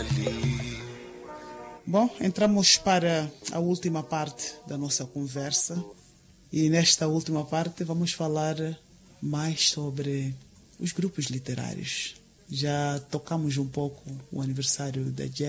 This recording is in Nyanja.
Bom, entramos para a última parte da nossa conversa e nesta última parte vamos falar mais sobre os grupos literários. Já tocamos um pouco o aniversário da